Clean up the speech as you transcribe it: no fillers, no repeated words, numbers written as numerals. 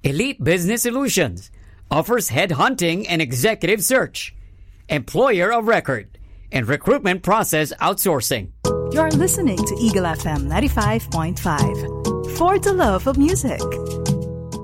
Elite Business Solutions offers headhunting and executive search, employer of record, and recruitment process outsourcing. You're listening to Eagle FM 95.5. For the love of music.